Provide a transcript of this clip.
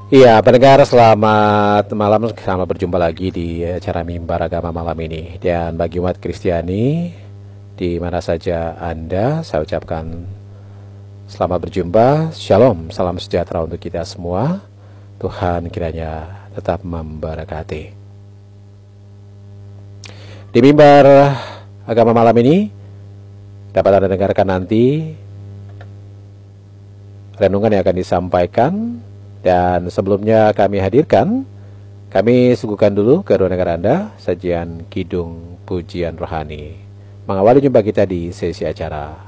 Iya, pendengar selamat malam, selamat berjumpa lagi di acara Mimbar Agama malam ini. Dan bagi umat Kristiani, di mana saja Anda, saya ucapkan selamat berjumpa, Shalom, salam sejahtera untuk kita semua. Tuhan kiranya tetap memberkati. Di Mimbar Agama malam ini, dapat Anda dengarkan nanti renungan yang akan disampaikan. Dan sebelumnya kami suguhkan dulu ke ruang dengar Anda sajian Kidung Pujian Rohani, mengawali jumpa kita di sesi acara